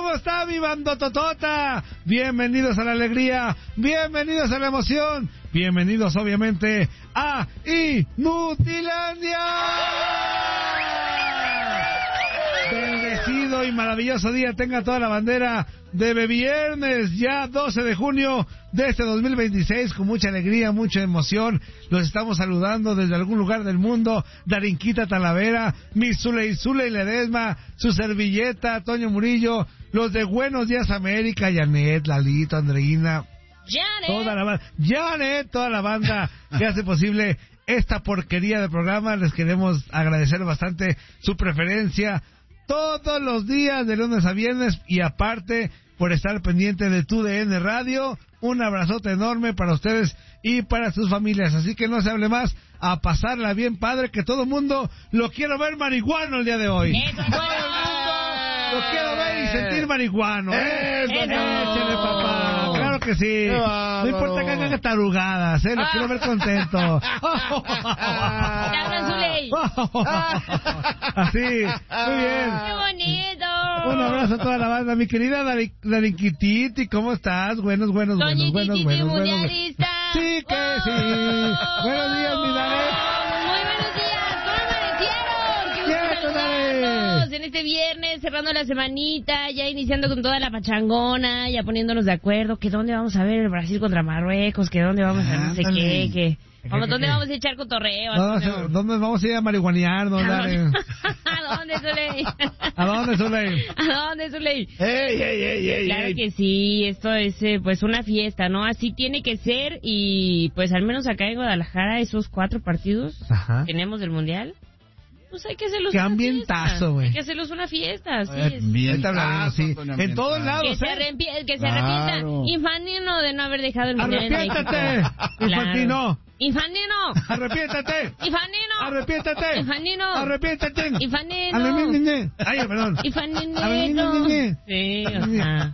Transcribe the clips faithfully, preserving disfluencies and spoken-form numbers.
¿Cómo está mi bandototota? Bienvenidos a la alegría, bienvenidos a la emoción, bienvenidos obviamente a Inutilandia. Bendecido y maravilloso día tenga toda la bandera de viernes, ya doce de junio de este dos mil veintiséis, con mucha alegría, mucha emoción. Los estamos saludando desde algún lugar del mundo. Darinquita Talavera, mi Zuley Zuley Ledesma, su servilleta, Toño Murillo, los de Buenos Días América, Janet, Lalito, Andreina, Janet, toda la banda, Janet, toda la banda que hace posible esta porquería de programa. Les queremos agradecer bastante su preferencia todos los días, de lunes a viernes, y aparte por estar pendiente de Tu D N Radio. Un abrazote enorme para ustedes y para sus familias. Así que no se hable más, a pasarla bien padre, que todo el mundo lo quiero ver marihuano el día de hoy. Eso, todo el mundo lo quiero ver y sentir marihuano, ¿eh? Eso. Échale, papá. Claro que sí. No importa que hagan tarugadas, ¿eh? Lo quiero ver contento. Así, muy bien. ¡Qué bonito! Un abrazo a toda la banda, mi querida Darinquititi, ¿cómo estás? Buenos, buenos, buenos, buenos, buenos, buenos. Sí que sí. Buenos días, mi Daret. Muy buenos días, ¿cómo amanecieron? Qué gusto saludarlos en este viernes, cerrando la semanita, ya iniciando con toda la pachangona, ya poniéndonos de acuerdo, que dónde vamos a ver el Brasil contra Marruecos, que dónde vamos a no sé qué, que... Vamos, ¿dónde vamos a echar cotorreo? ¿Dónde, ¿Dónde vamos a ir a marihuanear? ¿Dónde? ¿A dónde, Zuley? ¿A dónde, Zuley? ¿A dónde, Zuley? ¡Ey, ey, ey, ey! Claro ey. que sí, esto es eh, pues una fiesta, ¿no? Así tiene que ser, y pues al menos acá en Guadalajara esos cuatro partidos Ajá. que tenemos del Mundial, pues hay que hacerlos ¡Qué una ambientazo, fiesta. güey! Hay que hacerlos una fiesta, así Eh, es. Bien, sí. En todos Que lados, se, ¿eh? arrepie- que se Claro. arrepienta Infantino de no haber dejado el Mundial en México. ¡Arrepiéntate, Infantino! Infantino. ¡Arrepiéntate! Infantino. ¡Arrepiéntate! Infantino. ¡Arrepiéntate! Infantino. ¡Arrepiéntate! ¡Ay, perdón! Infantino. Sí, o sea.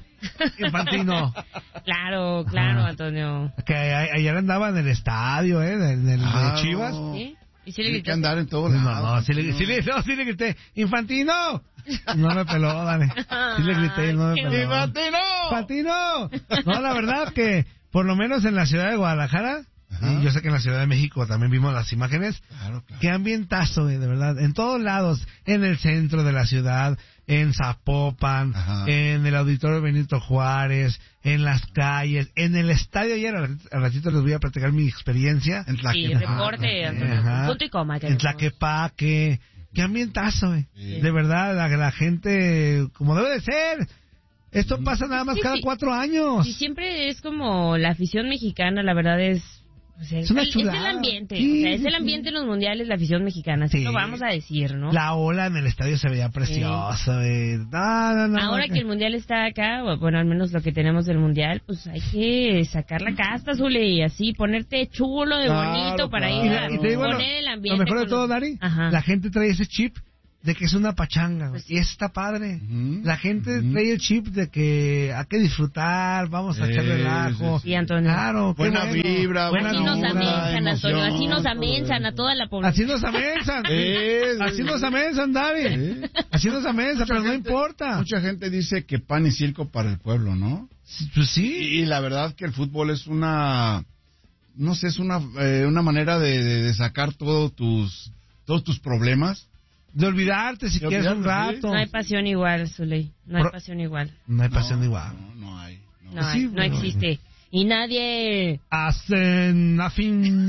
Infantino. Claro, claro, Ajá. Antonio. Que a- ayer andaba en el estadio, ¿eh? En el de Claro. Chivas. ¿Sí? ¿Y si le Tiene que gritaste? andar en todos No, lados. no, sí le, sí le, no, sí le grité, ¡Infantino! No me peló, dale. Sí le grité y no me Ay, qué peló. ¡Infantino! ¡Infantino! No, la verdad que, por lo menos en la ciudad de Guadalajara, Ajá. y yo sé que en la Ciudad de México también vimos las imágenes, Claro, claro. qué ambientazo, güey, de verdad, en todos lados, en el centro de la ciudad, en Zapopan, Ajá. en el Auditorio Benito Juárez, en las calles, en el estadio. Ayer, al ratito, al ratito les voy a platicar mi experiencia. En Sí, Tlaquepaque. reporte, Antonio. Ajá. Punto y coma. En queremos. Tlaquepaque, qué ambientazo, güey. Sí. De verdad, la, la gente, como debe de ser. Esto pasa nada más Sí, cada sí. cuatro años. Y siempre es como la afición mexicana, la verdad es... O sea, Es una el, es chulada. el ambiente, Sí, o sea, es sí, el sí. ambiente en los mundiales, la afición mexicana, así Sí. lo vamos a decir, ¿no? La ola en el estadio se veía preciosa, güey. No, no, no. Ahora no, que el mundial está acá, o bueno, al menos lo que tenemos del mundial, pues hay que sacar la casta, Zule, y así ponerte chulo de Claro, bonito para claro. ir Y, a la- y te digo, lo, poner el ambiente. lo mejor de con todo, los- Dari, Ajá. la gente trae ese chip de que es una pachanga, güey, Pues y eso está padre. Ujú, La gente ujú. trae el chip de que hay que disfrutar, vamos a Sí, echarle relajo. sí, sí. Sí, Antonio. Claro, qué Buena bueno. vibra, buena Así buena nos vibra, amensan, Antonio, emoción, así nos todo amensan eso. a toda la población. Así nos amensan. Sí, Así sí, nos sí. amensan, Dari. Sí. Así nos amensan, Mucha pero no gente- importa. Mucha gente dice que pan y circo para el pueblo, ¿no? Pues sí. Y, y la verdad que el fútbol es una, no sé, es una eh, una manera de, de, de sacar todos tus todos tus problemas. De olvidarte si De quieres un olvidarte, rato. No hay pasión igual, Zuley, no hay Pro- pasión igual. No hay pasión No, igual. No, no hay. No. No, Sí, hay, no bueno. existe. Y nadie... Hacen afín,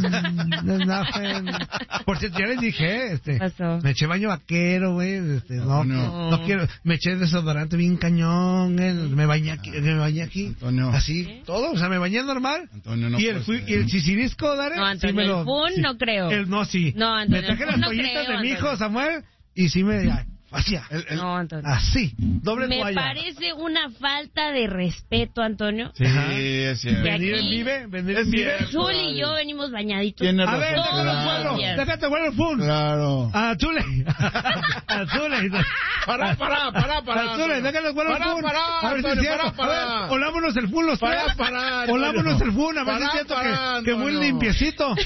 hacen. Por cierto, ya les dije, este, Pasó. me eché baño vaquero, güey, este, no, Antonio. no, quiero, me eché desodorante bien cañón, eh, me bañé aquí, me bañé aquí, Antonio. así, ¿Sí? todo, o sea, me bañé normal. Antonio, no y el, puede fui- ser. y el chisirisco, Dare, No, Antonio, sí me el lo, fun sí. no creo. El no, sí. No, Antonio, me traje el las fun no toallitas creo, de mi hijo Antonio. Samuel, y sí me, ay, hacía, El- el- No, Antonio. así, doble Me toalla. parece una falta de respeto, Antonio. Sí, Ajá. es cierto. Que Venir en aquí- vive, venir Es en vive. cierto. Zul y yo venimos bañaditos. Tiene A razón. ver, déjate Todos vuelo, los días. déjate vuelo el fun. Claro. A Zule. A Zule. Pará, pará, pará, pará. A Zule, déjale vuelo el Pará, fun. pará, A ver si es Antonio, cierto. pará, A ver, pará. olámonos el fun los tres. Pará, pará, Antonio. Olámonos el fun, a ver si es Pará, cierto pará, que, que muy Antonio. limpiecito.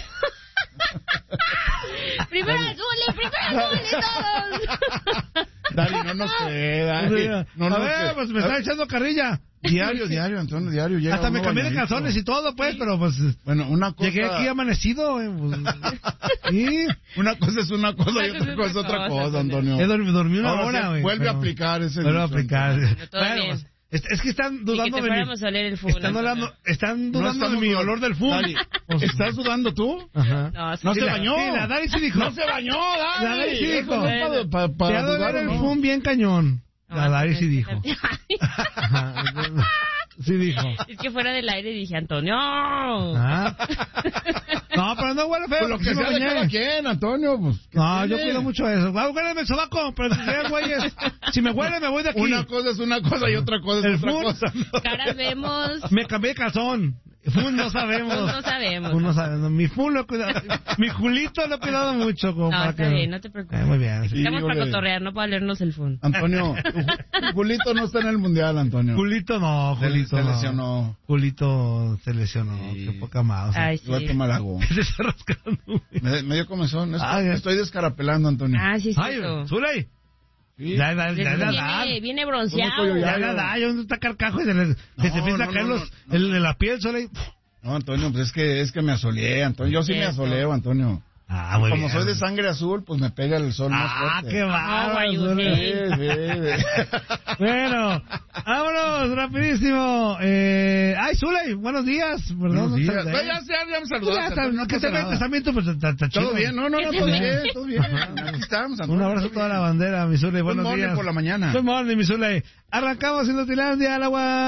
Primero Zuli, primero Zuli todos. Dari, no nos queda. No a nos ver, queda. pues me está echando carrilla. Diario, diario, Antonio, diario. Llega Hasta me uno cambié de bañadito. calzones y todo, pues, pero pues... Bueno, una cosa... Llegué aquí amanecido. Eh, pues, sí. Una cosa es una cosa y otra cosa es otra cosa, Antonio. He dormido, dormí una Ahora hora, sí, güey. Vuelve pero- a aplicar ese Vuelve a dicho, aplicar. Antonio. Todo Bueno, bien. pues, es, es que están Y que dudando te de mi... fuéramos a oler el fútbol. Están dudando, están No dudando de estamos mi dudando. olor del fútbol. Dari, ¿estás dudando tú? Ajá. No, sí, No sí, se la- bañó. Sí, la Dari sí dijo. No se bañó, Dari. La Dari sí Eso dijo. no es pa- pa- Te para ha de dudar, doler el ¿no? fum bien cañón. La No, Dari sí es- dijo. Ajá. Sí dijo. Es que fuera del aire dije, Antonio. Ah. No, pero no huele feo. Pues lo porque que sí me sea de bañé. cada quien, Antonio, pues. ¿qué No, yo tiene? cuido mucho eso. Va, huéleme el sobaco, pero si sean güeyes, si me huele, me voy de aquí. Una cosa es una cosa y otra cosa El es otra fun- cosa. ¿no? Caras vemos. Me cambié de calzón. Fun no sabemos. Fun no sabemos. Fun no sabemos. Mi fun lo he cuidado. Mi Julito lo he cuidado mucho. Como No, para está que... bien, no te preocupes. Eh, muy bien. sí. Estamos para Híjole. cotorrear, no para leernos el fun. Antonio, Julito no está en el mundial, Antonio. Julito no, Se- Julito se no. lesionó. Julito se lesionó. Sí. Qué poca más. Ay, sí. Igual que Malago. Se está rascando. güey. Me, me dio comezón. Es- Ah, ya. estoy descarapelando, Antonio. Ah, sí, sí. Ay, Zuley. Sí. Ya, ya, ya, ya, ya. Viene, viene bronceado. ¿Cómo estoy yo? Ya, ya, ya, ya, uno está carcajo y se, le, se te No, empieza a no, caer no, los, no, el de la piel, Zuley. No, Antonio, pues es que, es que me asoleé, Antonio. Yo sí me Eso. asoleo, Antonio. Ah, muy Como bien. soy de sangre azul, pues me pega el sol más Ah, fuerte. qué Ah, bárbaro, guay, Zuley. Sí, sí, sí. Bueno, vámonos, rapidísimo. Eh, ay, Zuley, buenos días. Perdón, Buenos no días. saludé. No, ya, ya, ya me Ya saludaste. está, Antonio, no, que pasa te nada. metes también tú, pues está, está chido. Todo bien, no, no, no, todo bien, todo bien. Aquí estamos, Antonio. Un abrazo a toda la bandera, mi Zuley. Good Buenos morning días. por la mañana. Good morning, mi Zuley. Arrancamos en Lotilandia, al agua.